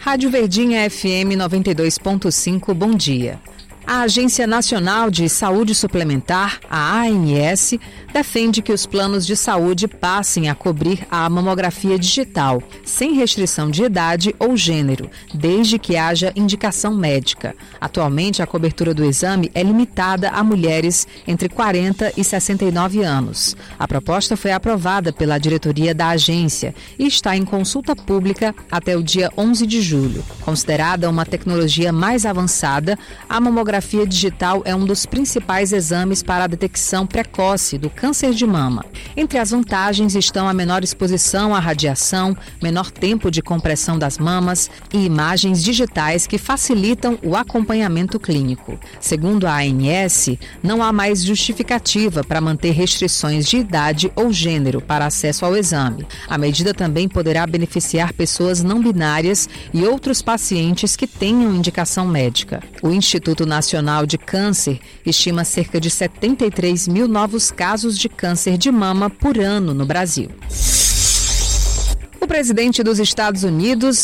Rádio Verdinha FM 92.5, bom dia. A Agência Nacional de Saúde Suplementar, a ANS, defende que os planos de saúde passem a cobrir a mamografia digital, sem restrição de idade ou gênero, desde que haja indicação médica. Atualmente, a cobertura do exame é limitada a mulheres entre 40 e 69 anos. A proposta foi aprovada pela diretoria da agência e está em consulta pública até o dia 11 de julho. Considerada uma tecnologia mais avançada, a mamografia digital é um dos principais exames para a detecção precoce do câncer de mama. Entre as vantagens estão a menor exposição à radiação, menor tempo de compressão das mamas e imagens digitais que facilitam o acompanhamento clínico. Segundo a ANS, não há mais justificativa para manter restrições de idade ou gênero para acesso ao exame. A medida também poderá beneficiar pessoas não binárias e outros pacientes que tenham indicação médica. O Instituto Nacional de Câncer estima cerca de 73 mil novos casos de câncer de mama por ano no Brasil. O presidente dos Estados Unidos,